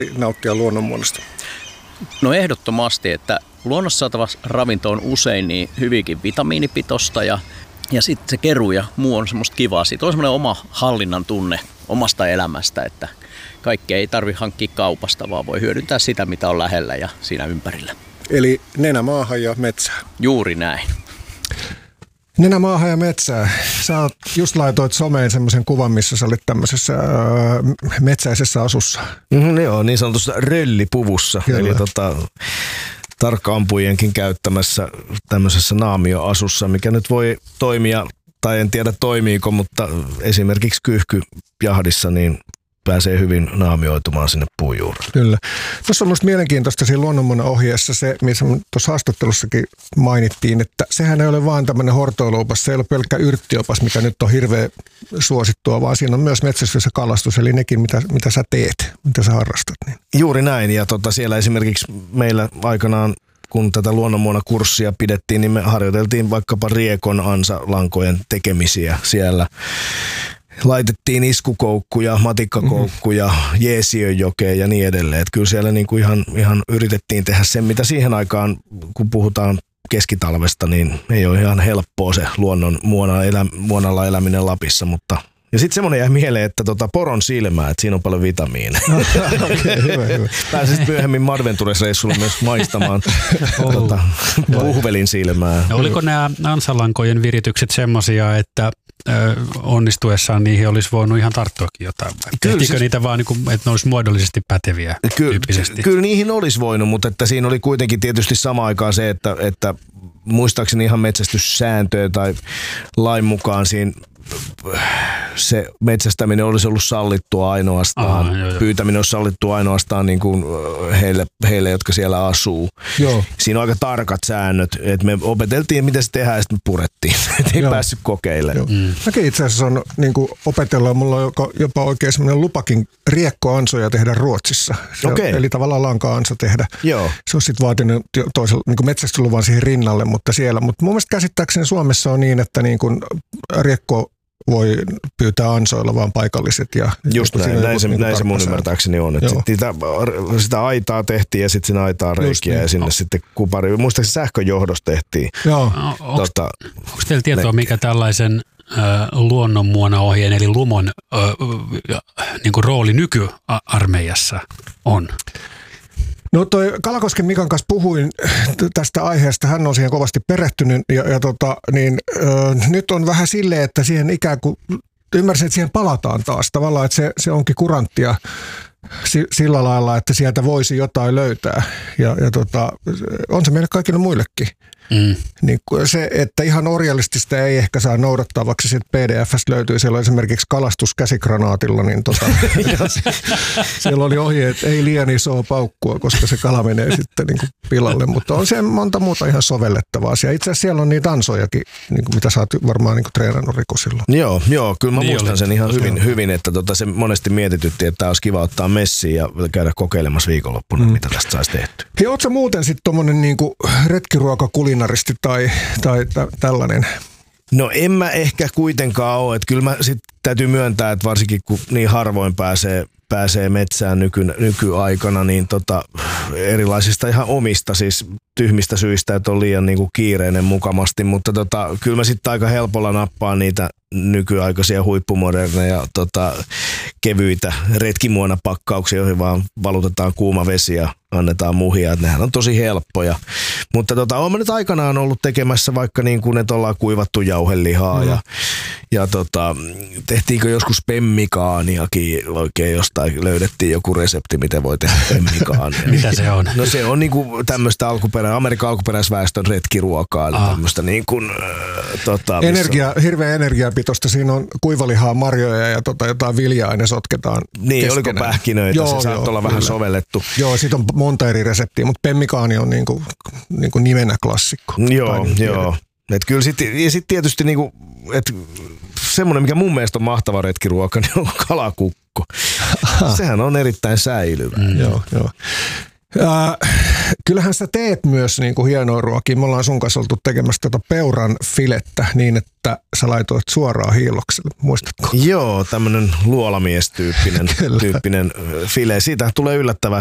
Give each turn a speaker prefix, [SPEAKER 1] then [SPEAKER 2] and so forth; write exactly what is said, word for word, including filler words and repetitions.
[SPEAKER 1] nauttia luonnonmuodosta?
[SPEAKER 2] No ehdottomasti, että luonnossa saatava ravinto on usein niin hyvinkin vitamiinipitoista ja, ja sitten se keruu ja muu on semmoista kivaa. Siitä on semmoinen oma hallinnan tunne omasta elämästä, että kaikkea ei tarvitse hankkia kaupasta, vaan voi hyödyntää sitä, mitä on lähellä ja siinä ympärillä.
[SPEAKER 1] Eli nenä maahan ja metsää.
[SPEAKER 2] Juuri näin.
[SPEAKER 1] Nenä maahan ja metsää. Sä oot, just laitoit someen semmoisen kuvan, missä sä olit tämmöisessä äh, metsäisessä asussa.
[SPEAKER 3] Mm, joo, niin sanotussa röllipuvussa. Kyllä. Eli tota, tarkka-ampujienkin käyttämässä tämmöisessä naamioasussa, mikä nyt voi toimia, tai en tiedä toimiiko, mutta esimerkiksi kyyhkyjahdissa niin pääsee hyvin naamioitumaan sinne puujuurelle.
[SPEAKER 1] Kyllä. Tuossa on minusta mielenkiintoista siinä luonnonmuodon ohjeessa se, missä tuossa haastattelussakin mainittiin, että sehän ei ole vaan tämmöinen hortoiluopas, se ei ole pelkkä yrttiopas, mikä nyt on hirveän suosittua, vaan siinä on myös metsästys ja kalastus, eli nekin, mitä, mitä sä teet, mitä sä harrastat. Niin.
[SPEAKER 3] Juuri näin, ja tota, siellä esimerkiksi meillä aikanaan, kun tätä luonnonmuona-kurssia pidettiin, niin me harjoiteltiin vaikkapa riekon ansalankojen tekemisiä siellä. Laitettiin iskukoukkuja, matikkakoukkuja, mm-hmm. jeesiönjokea ja niin edelleen. Että kyllä siellä niinku ihan, ihan yritettiin tehdä sen, mitä siihen aikaan, kun puhutaan keskitalvesta, niin ei ole ihan helppoa se luonnon muona elä, muonalla eläminen Lapissa, mutta ja sitten semmoinen jäi mieleen, että tota poron silmää, että siinä on paljon vitamiineja.
[SPEAKER 1] Okay, hyvä, hyvä.
[SPEAKER 3] Pääsit myöhemmin Madventures-reissulla myös maistamaan oh. tota, puhvelin silmää.
[SPEAKER 4] No, oliko nämä ansalankojen viritykset semmoisia, että ö, onnistuessaan niihin olisi voinut ihan tarttuakin jotain? Tehtikö siis niitä vaan, niin kuin, että ne olisi muodollisesti päteviä
[SPEAKER 3] ky-
[SPEAKER 4] tyyppisesti?
[SPEAKER 3] Kyllä niihin olisi voinut, mutta että siinä oli kuitenkin tietysti samaan aikaan se, että, että muistaakseni ihan metsästyssääntöjä tai lain mukaan siinä se metsästäminen olisi ollut sallittua ainoastaan, Aha, joo, joo. pyytäminen olisi sallittua ainoastaan niin kuin heille, heille, jotka siellä asuu. Joo. Siinä on aika tarkat säännöt, että me opeteltiin, miten se tehdään ja sitten me purettiin, että ei joo. päässyt kokeilemaan. Mm.
[SPEAKER 1] Mäkin itse asiassa on niin kuin opetellaan, mulla on jopa oikein semmoinen lupakin riekkoansoja tehdä Ruotsissa. Se, okay. Eli tavallaan lanka-ansa tehdä. Joo. Se on sitten vaatinut toisella niin kuin metsästysluvan siihen rinnalle, mutta siellä. Mutta mun mielestä käsittääkseni Suomessa on niin, että niin kuin riekko voi pyytää ansoilla vaan paikalliset. Ja
[SPEAKER 3] just näin, näin, se, niin näin se mun ymmärtääkseni on. Että sit sitä, sitä aitaa tehtiin ja sitten siinä aitaa reikiä niin. ja sinne no. sitten kupari. Muistaakseni sähköjohdosta tehtiin. Joo.
[SPEAKER 4] No, onko tota, teillä tietoa, mikä tällaisen äh, luonnonmuonaohjeen eli lumon äh, niin kuin rooli nykyarmeijassa on?
[SPEAKER 1] No toi Kalakosken Mikan kanssa puhuin tästä aiheesta, hän on siihen kovasti perehtynyt ja, ja tota, niin, ö, nyt on vähän silleen, että siihen ikään kuin, ymmärsin, että siihen palataan taas tavallaan, että se, se onkin kuranttia si, sillä lailla, että sieltä voisi jotain löytää ja, ja tota, on se meille kaikille muillekin. Mm. Niin se, että ihan orjallistista ei ehkä saa noudattaa, vaikka se P D F:stä löytyy. Siellä on esimerkiksi kalastus käsikranaatilla, niin tota, siellä oli ohje, että ei liian isoa paukkua, koska se kala menee sitten niin kuin pilalle. Mutta on siellä monta muuta ihan sovellettavaa asiaa. Itse asiassa siellä on niitä ansojakin, niin kuin mitä sä oot varmaan niin kuin treenannut Riku silloin.
[SPEAKER 3] Joo, joo, kyllä mä niin muistan oli. sen ihan hyvin, hyvin että tota, se monesti mietitytti, että olisi kiva ottaa messiin ja käydä kokeilemassa viikonloppuna, mm. mitä tästä saisi tehty.
[SPEAKER 1] Hei, ootko sä muuten sitten tommonen niin kuin retkiruokakulina tai, tai t- tällainen?
[SPEAKER 3] No en mä ehkä kuitenkaan ole. Että kyllä mä sit täytyy myöntää, että varsinkin kun niin harvoin pääsee, pääsee metsään nyky, nykyaikana, niin tota, erilaisista ihan omista siis tyhmistä syistä, että on liian niinku kiireinen mukamasti, mutta tota, kyllä mä sitten aika helpolla nappaan niitä nykyaikaisia huippumoderneja tota, kevyitä retkimuonapakkauksia, joihin vaan valutetaan kuuma vesi ja annetaan muhia, että nehän on tosi helppoja. Mutta tota, olen nyt aikanaan ollut tekemässä vaikka niin kuin, että ollaan kuivattu jauhelihaa mm. ja, ja tota, tehtiinkö joskus pemmikaaniakin oikein jostain, löydettiin joku resepti, miten voi tehdä pemmikaania.
[SPEAKER 4] Mitä se on?
[SPEAKER 3] No se on niin kuin tämmöistä alkuperä, Amerikan alkuperäisväestön retkiruokaa, eli tämmöistä niin kuin äh, tota,
[SPEAKER 1] Energia, on hirveä energiapitoista, siinä on kuivalihaa, marjoja ja tota, jotain viljaa, ne sotketaan
[SPEAKER 3] niin,
[SPEAKER 1] keskenään.
[SPEAKER 3] Oliko pähkinöitä, joo, se saattaa olla kyllä. vähän sovellettu.
[SPEAKER 1] Joo, siitä on monta eri reseptiä, mutta pemmikaani on niinku, niinku nimenä klassikko.
[SPEAKER 3] Joo, joo. Et kyllä sit, ja sitten tietysti niinku, et semmoinen, mikä mun mielestä on mahtava retkiruoka, niin on kalakukko. Sehän on erittäin säilyvä.
[SPEAKER 1] Mm. Joo, joo. Äh, kyllähän sä teet myös niin kuin hienoa ruokia. Me ollaan sun kanssa oltu tekemässä tätä peuran filettä niin, että sä laitoit suoraan hiilokselle. Muistatko?
[SPEAKER 3] Joo, tämmönen luolamies-tyyppinen tyyppinen file. Siitä tulee yllättävän